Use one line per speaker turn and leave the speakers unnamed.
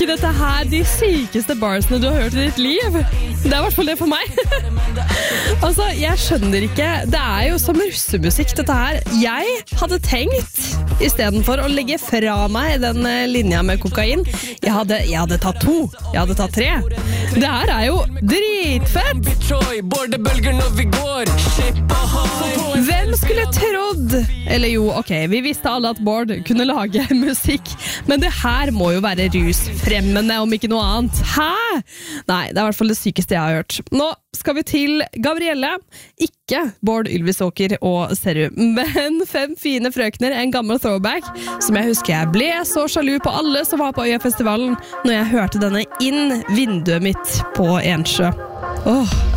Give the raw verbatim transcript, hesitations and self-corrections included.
ikke dette her de sykeste barsene du har hørt i ditt liv? Det er i hvert fall det for meg. Altså, jeg skjønner ikke. Det er jo som russemusikk dette her. Jeg hadde tenkt, i stedet for å legge fra meg den linja med kokain, jeg hadde, jeg hadde tatt to. Jeg hadde tatt tre. Det her er jo dritfett! Hvem skulle trodd? Eller jo, ok, vi visste alle at Bård kunne lage musikk, men det her må jo være rusfremmende, om ikke noe annet. Hæ? Nei, det er i hvert fall det sykeste jeg har hørt. Nå skal vi til Gabrielle, ikke Bård Ylvisåker og Seru, men fem fine frøkner, en gammel throwback, som jeg husker jeg ble så sjalu på alle som var på Øyafestivalen når jeg hørte denne inn vinduet mitt på Ensjø. Åh.